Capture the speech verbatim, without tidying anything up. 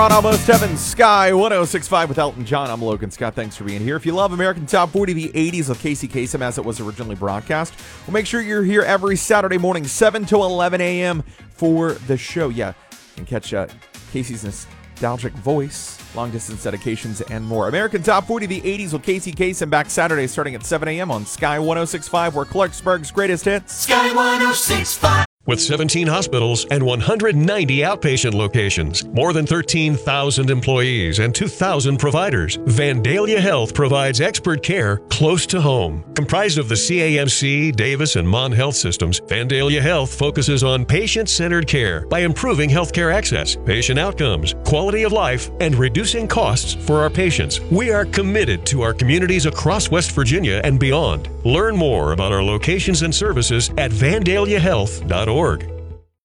On Almost Heaven, Sky one oh six point five with Elton John. I'm Logan Scott. Thanks for being here. If you love American Top forty, the eighties with Casey Kasem as it was originally broadcast, well, make sure you're here every Saturday morning, seven to eleven a.m. for the show. Yeah, you can catch uh, Casey's nostalgic voice, long-distance dedications, and more. American Top forty, the eighties with Casey Kasem, back Saturday starting at seven a.m. on Sky one oh six point five, where Clarksburg's greatest hits. Sky one oh six point five. With seventeen hospitals and one hundred ninety outpatient locations, more than thirteen thousand employees, and two thousand providers, Vandalia Health provides expert care close to home. Comprised of the C A M C, Davis, and Mon Health systems, Vandalia Health focuses on patient-centered care by improving healthcare access, patient outcomes, quality of life, and reducing costs for our patients. We are committed to our communities across West Virginia and beyond. Learn more about our locations and services at vandalia health dot org.